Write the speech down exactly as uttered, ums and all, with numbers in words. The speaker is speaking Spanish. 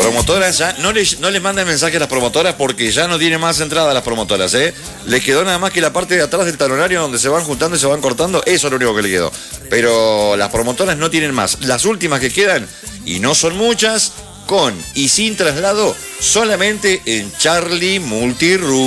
promotoras ya, no les, no les manden mensaje a las promotoras porque ya no tienen más entrada a las promotoras, ¿eh? Les quedó nada más que la parte de atrás del talonario donde se van juntando y se van cortando, eso es lo único que le quedó. Pero las promotoras no tienen más. Las últimas que quedan, y no son muchas, con y sin traslado, solamente en Charlie Multirú.